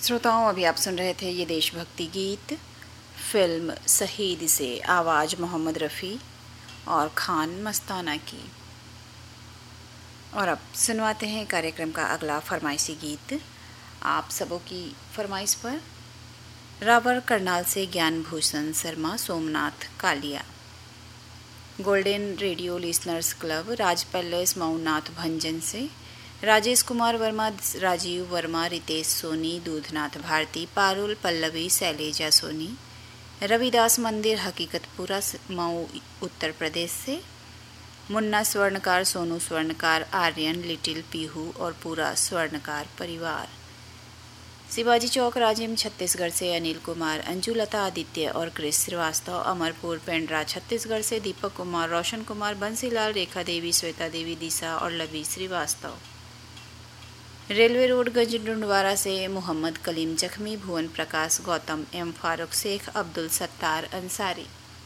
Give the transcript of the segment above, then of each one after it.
श्रोताओं, अभी आप सुन रहे थे ये देशभक्ति गीत फिल्म शहीद से, आवाज़ मोहम्मद रफ़ी और खान मस्ताना की। और अब सुनवाते हैं कार्यक्रम का अगला फरमाइशी गीत। आप सबों की फरमाइश पर रावर करनाल से ज्ञान Bhushan Sharma, Somnath Kaliya, golden radio listeners club, राज पैलेस, मऊनाथ भंजन से राजेश कुमार वर्मा, राजीव वर्मा, रितेश सोनी, दूधनाथ भारती, पारुल पल्लवी, शैलेजा सोनी, रविदास मंदिर हकीकतपुरा मऊ उत्तर प्रदेश से, मुन्ना स्वर्णकार, सोनू स्वर्णकार, आर्यन, लिटिल पीहू और पूरा स्वर्णकार परिवार, शिवाजी चौक राजिम छत्तीसगढ़ से अनिल कुमार, अंजुलता आदित्य और क्रिस श्रीवास्तव, अमरपुर पेंड्रा छत्तीसगढ़ से दीपक कुमार, रोशन कुमार, बंसीलाल, रेखा देवी, श्वेता देवी, दिशा और लवी श्रीवास्तव, रेलवे रोड गंज डुंडवारा से मोहम्मद कलीम जख्मी, भुवन प्रकाश, गौतम एम फारूक, शेख अब्दुल सत्तार अंसारी,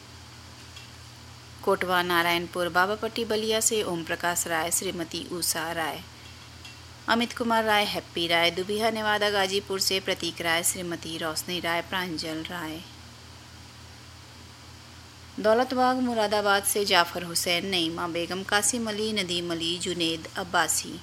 कोटवा नारायणपुर बाबापट्टी बलिया से ओम प्रकाश राय, श्रीमती उषा राय, अमित कुमार राय, हैप्पी राय, दुबिहा नेवादा गाजीपुर से प्रतीक राय, श्रीमती रोशनी राय, प्रांजल राय, दौलतबाग मुरादाबाद से जाफर हुसैन, नईमा बेगम, कासिम अली, नदीम अली, जुनेद अब्बासी।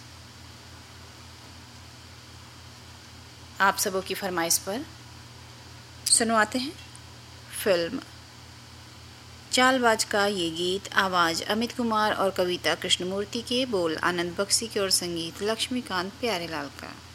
आप सबों की फरमाइश पर सुनवाते हैं फिल्म चालबाज का ये गीत। आवाज़ अमित कुमार और कविता कृष्णमूर्ति के, बोल आनंद बख्शी के और संगीत लक्ष्मीकांत प्यारेलाल का।